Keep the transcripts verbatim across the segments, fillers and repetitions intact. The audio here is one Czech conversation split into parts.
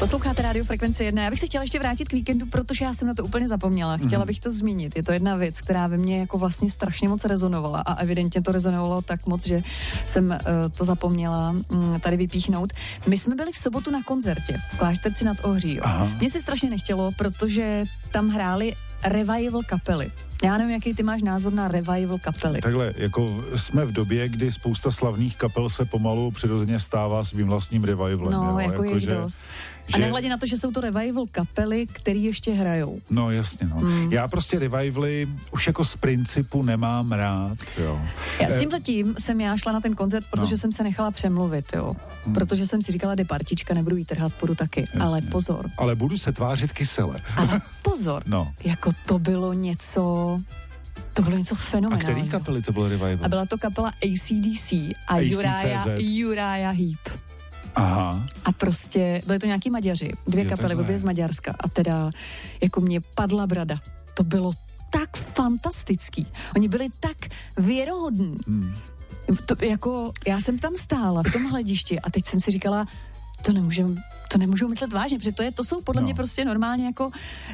Posloucháte Radio Frekvence jedna. Já bych se chtěla ještě vrátit k víkendu, protože já jsem na to úplně zapomněla. Chtěla mm. bych to zmínit. Je to jedna věc, která ve mně jako vlastně strašně moc rezonovala a evidentně to rezonovalo tak moc, že jsem uh, to zapomněla um, tady vypíchnout. My jsme byli v sobotu na koncertě v Klášterci nad Ohří. Mně se strašně nechtělo, protože tam hráli revival kapely. Já nevím, jaký ty máš názor na revival kapely. Takhle, jako jsme v době, kdy spousta slavných kapel se pomalu přirozeně stává svým vlastním revivalem. No, jo? jako, jako je že, dost. Že... A nehledě na to, že jsou to revival kapely, který ještě hrajou. No jasně, no. Mm. Já prostě revivaly už jako z principu nemám rád, jo. Já s tímhletím jsem já šla na ten koncert, protože no. jsem se nechala přemluvit, jo. Mm. Protože jsem si říkala, jde partička, nebudu jí trhat, půjdu taky. Jasně. Ale pozor. Ale budu se tvářit kysele. Ale pozor, no. Jako to bylo něco... To bylo něco fenomenálního. A který kapely to bylo revival? A byla to kapela A C D C a Uriah, Uriah Heep. Aha. A prostě byly to nějaký Maďaři, dvě je kapely, obě z Maďarska. A teda jako mě padla brada. To bylo tak fantastický. Oni byli tak věrohodní. Hmm. To, jako, já jsem tam stála v tom hledišti a teď jsem si říkala, to nemůžem, to nemůžu myslet vážně, protože to, je, to jsou podle no. mě prostě normálně jako uh,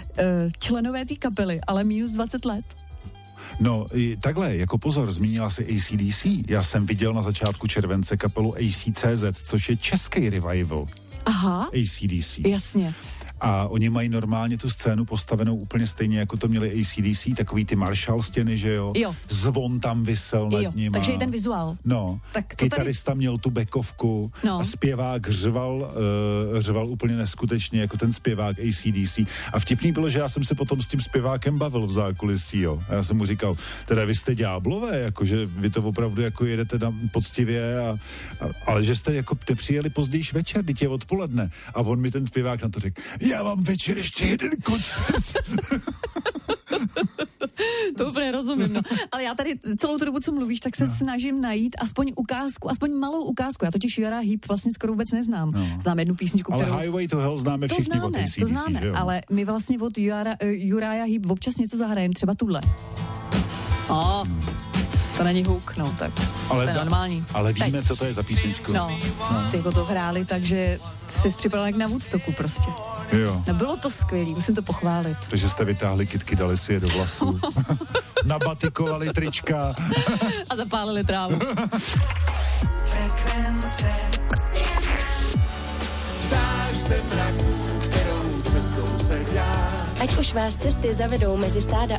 členové té kapely, ale minus dvacet let. No, takhle, jako pozor, zmínila si A C D C. Já jsem viděl na začátku července kapelu A C C Z, což je český revival. Aha. A C D C. Jasně. A oni mají normálně tu scénu postavenou úplně stejně, jako to měli A C D C, takový ty Marshall stěny, že jo? Jo. Zvon tam visel nad jo. nima. Takže i ten vizuál. No, tak kytarista tady... měl tu bekovku no. a zpěvák řval, uh, řval úplně neskutečně, jako ten zpěvák A C D C. A vtipný bylo, že já jsem se potom s tím zpěvákem bavil v zákulisí, jo. A já jsem mu říkal, teda vy jste ďáblové, jakože vy to opravdu jako jedete tam poctivě, a, a, ale že jste jako přijeli pozdější večer, teď je odpoledne. A on mi ten zpěvák na to řekl, já mám večer ještě jeden koncert. To úplně rozumím, no. Ale já tady celou tu dobu, co mluvíš, tak se no. snažím najít aspoň ukázku, aspoň malou ukázku. Já totiž Uriah Heep vlastně skoro vůbec neznám. No. Znám jednu písničku, ale kterou... Ale Highway to Hell známe to všichni známe, od A C D C. To známe, jo? ale my vlastně od Uriah, Uriah Heep občas něco zahrajeme, třeba tuhle. Oh. Hmm. To není huk, no, tak ale to je da, normální. Ale víme, tak. co to je za písničku. No, no. Ty jako to hráli, takže jsi připravil jak na Woodstocku prostě. Jo. No bylo to skvělý, musím to pochválit. Takže jste vytáhli kytky, dali si je do vlasů. Nabatikovali trička. A zapálili trávu. Frekvence. Dáš se mraku, kterou cestou se dá. Ať už vás cesty zavedou mezi stáda